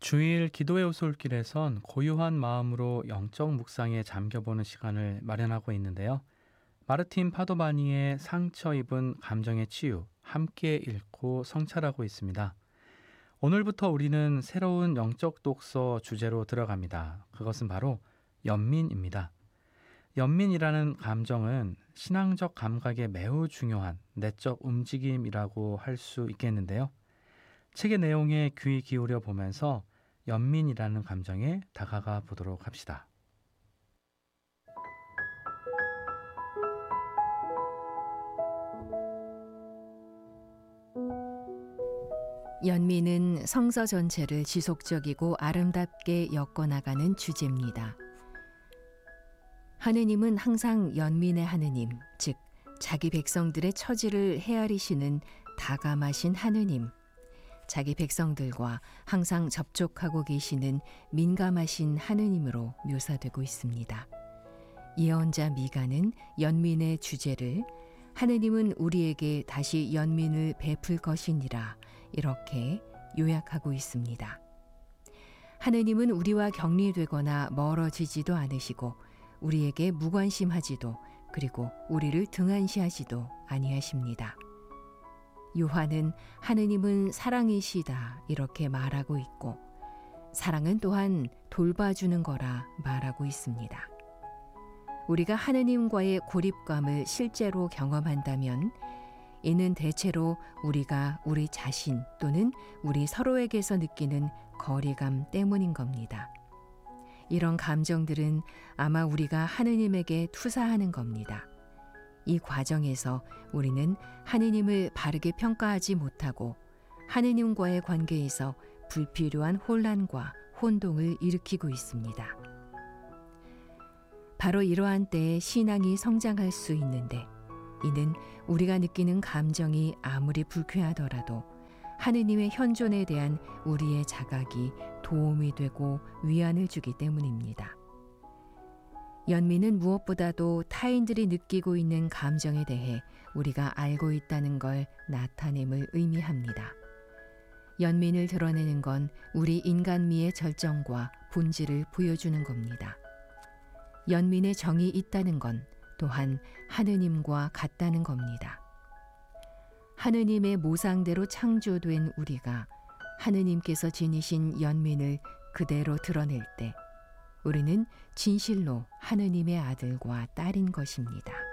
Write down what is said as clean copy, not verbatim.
주일 기도의 오솔길에선 고요한 마음으로 영적 묵상에 잠겨보는 시간을 마련하고 있는데요. 마르틴 파도바니의 상처 입은 감정의 치유, 함께 읽고 성찰하고 있습니다. 오늘부터 우리는 새로운 영적 독서 주제로 들어갑니다. 그것은 바로 연민입니다. 연민이라는 감정은 신앙적 감각에 매우 중요한 내적 움직임이라고 할 수 있겠는데요. 책의 내용에 귀 기울여 보면서 연민이라는 감정에 다가가 보도록 합시다. 연민은 성서 전체를 지속적이고 아름답게 엮어나가는 주제입니다. 하느님은 항상 연민의 하느님, 즉 자기 백성들의 처지를 헤아리시는 다감하신 하느님, 자기 백성들과 항상 접촉하고 계시는 민감하신 하느님으로 묘사되고 있습니다. 예언자 미가는 연민의 주제를 하느님은 우리에게 다시 연민을 베풀 것이니라 이렇게 요약하고 있습니다. 하느님은 우리와 격리되거나 멀어지지도 않으시고 우리에게 무관심하지도 그리고 우리를 등한시하지도 아니하십니다. 요한은 하느님은 사랑이시다 이렇게 말하고 있고 사랑은 또한 돌봐주는 거라 말하고 있습니다. 우리가 하느님과의 고립감을 실제로 경험한다면 이는 대체로 우리가 우리 자신 또는 우리 서로에게서 느끼는 거리감 때문인 겁니다. 이런 감정들은 아마 우리가 하느님에게 투사하는 겁니다. 이 과정에서 우리는 하느님을 바르게 평가하지 못하고 하느님과의 관계에서 불필요한 혼란과 혼동을 일으키고 있습니다. 바로 이러한 때에 신앙이 성장할 수 있는데 이는 우리가 느끼는 감정이 아무리 불쾌하더라도 하느님의 현존에 대한 우리의 자각이 도움이 되고 위안을 주기 때문입니다. 연민은 무엇보다도 타인들이 느끼고 있는 감정에 대해 우리가 알고 있다는 걸 나타냄을 의미합니다. 연민을 드러내는 건 우리 인간미의 절정과 본질을 보여주는 겁니다. 연민의 정이 있다는 건 또한 하느님과 같다는 겁니다. 하느님의 모상대로 창조된 우리가 하느님께서 지니신 연민을 그대로 드러낼 때 우리는 진실로 하느님의 아들과 딸인 것입니다.